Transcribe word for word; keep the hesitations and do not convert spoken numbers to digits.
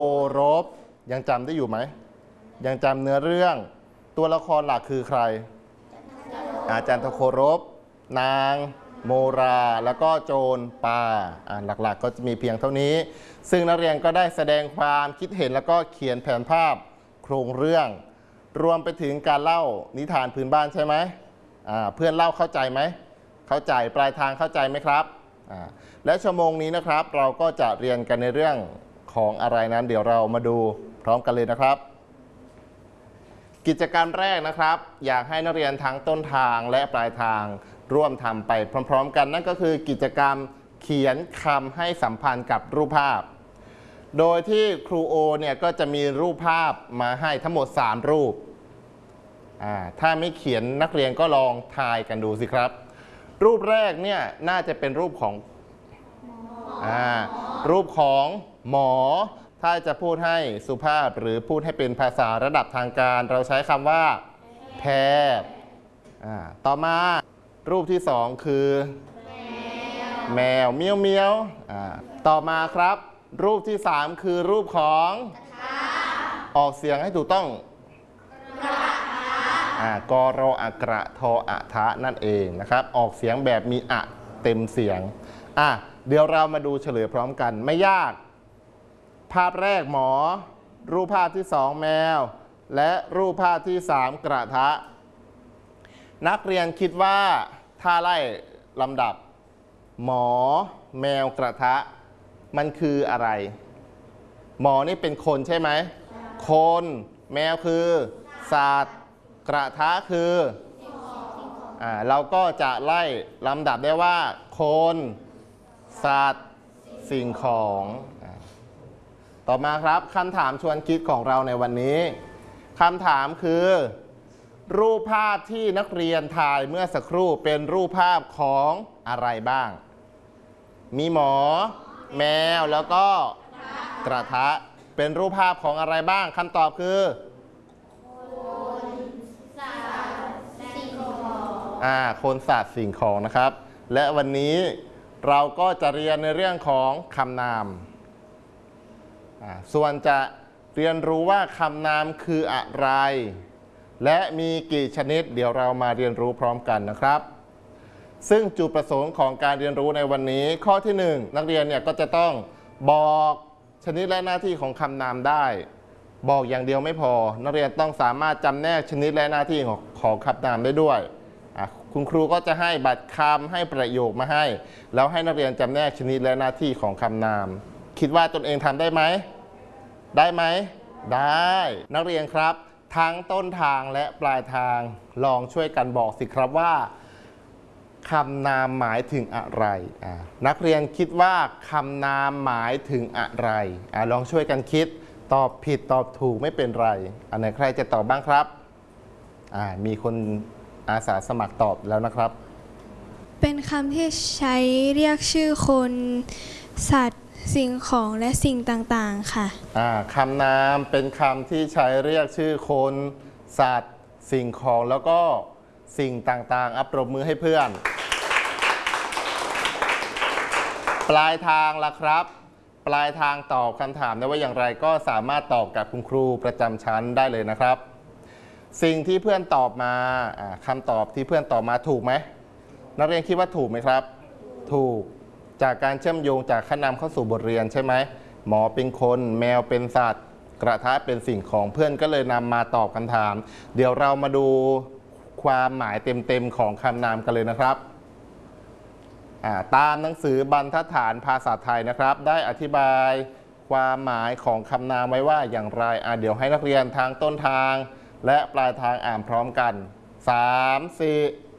โอรบยังจำได้อยู่ไหมยังจำเนื้อเรื่องตัวละครหลักคือใครอาจารย์ทโครบนางโมราแล้วก็โจรปาหลักๆ ก, ก็จะมีเพียงเท่านี้ซึ่งนักเรียนก็ได้แสดงความคิดเห็นแล้วก็เขียนแผนภาพโครงเรื่องรวมไปถึงการเล่านิทานพื้นบ้านใช่ไหมเพื่อนเล่าเข้าใจไหมเข้าใจปลายทางเข้าใจไหมครับและชั่วโมงนี้นะครับเราก็จะเรียนกันในเรื่องของอะไรนั้นเดี๋ยวเรามาดูพร้อมกันเลยนะครับกิจกรรมแรกนะครับอยากให้นักเรียนทั้งต้นทางและปลายทางร่วมทำไปพร้อมๆกันนั่นก็คือกิจกรรมเขียนคำให้สัมพันธ์กับรูปภาพโดยที่ครูโอเนี่ยก็จะมีรูปภาพมาให้ทั้งหมดสามรูปถ้าไม่เขียนนักเรียนก็ลองทายกันดูสิครับรูปแรกเนี่ยน่าจะเป็นรูปของรูปของหมอถ้าจะพูดให้สุภาพหรือพูดให้เป็นภาษาระดับทางการเราใช้คำว่าแพทย์ต่อมารูปที่สองคือแมวเมียวเมียวต่อมาครับรูปที่สามคือรูปของออกเสียงให้ถูกต้องกรออกระทออะทะนั่นเองนะครับออกเสียงแบบมีอะเต็มเสียงอ่ะเดี๋ยวเรามาดูเฉลยพร้อมกันไม่ยากภาพแรกหมอรูปภาพที่สองแมวและรูปภาพที่สามกระทะนักเรียนคิดว่าถ้าไล่ลำดับหมอแมวกระทะมันคืออะไรหมอนี่เป็นคนใช่ไหมคนแมวคือสัตว์กระทะคืออ่าเราก็จะไล่ลำดับได้ว่าคนสัตว์สิ่งของต่อมาครับคำถามชวนคิดของเราในวันนี้คำถามคือรูปภาพที่นักเรียนถ่ายเมื่อสักครู่เป็นรูปภาพของอะไรบ้างมีหมอแมวแล้วก็กระทะเป็นรูปภาพของอะไรบ้างคำตอบคือคนสัตว์สิ่งของอ่าคนสัตว์สิ่งของนะครับและวันนี้เราก็จะเรียนในเรื่องของคำนามส่วนจะเรียนรู้ว่าคำนามคืออะไรและมีกี่ชนิดเดี๋ยวเรามาเรียนรู้พร้อมกันนะครับซึ่งจุดประสงค์ของการเรียนรู้ในวันนี้ข้อที่หนึ่งนักเรียนเนี่ยก็จะต้องบอกชนิดและหน้าที่ของคำนามได้บอกอย่างเดียวไม่พอนักเรียนต้องสามารถจำแนกชนิดและหน้าที่ของของคำนามได้ด้วยคุณครูก็จะให้บัตรคำให้ประโยคมาให้แล้วให้นักเรียนจำแนกชนิดและหน้าที่ของคำนามคิดว่าตนเองทำได้ไหมได้ไหมได้นักเรียนครับทั้งต้นทางและปลายทางลองช่วยกันบอกสิครับว่าคำนามหมายถึงอะไรนักเรียนคิดว่าคำนามหมายถึงอะไรลองช่วยกันคิดตอบผิดตอบถูกไม่เป็นไรอันไหนใครจะตอบบ้างครับมีคนอาสาสมัครตอบแล้วนะครับเป็นคำที่ใช้เรียกชื่อคนสัตว์สิ่งของและสิ่งต่างๆค่ะคำนามเป็นคำที่ใช้เรียกชื่อคนสัตว์สิ่งของแล้วก็สิ่งต่างๆอัปรบมือให้เพื่อนปลายทางล่ะครับปลายทางตอบคำถามได้ว่าอย่างไรก็สามารถตอบกับคุณครูประจำชั้นได้เลยนะครับสิ่งที่เพื่อนตอบมาคำตอบที่เพื่อนตอบมาถูกไหมนักเรียนคิดว่าถูกไหมครับถูกจากการเชื่อมโยงจากคำนามเข้าสู่บทเรียนใช่ไหมหมอเป็นคนแมวเป็นสัตว์กระทะเป็นสิ่งของเพื่อนก็เลยนำมาตอบคำถามเดี๋ยวเรามาดูความหมายเต็มๆของคำนามกันเลยนะครับตามหนังสือบรรทัดฐานภาษาไทยนะครับได้อธิบายความหมายของคำนามไว้ว่าอย่างไรเดี๋ยวให้นักเรียนทางต้นทางและปลายทางอ่านพร้อมกันสาม สี่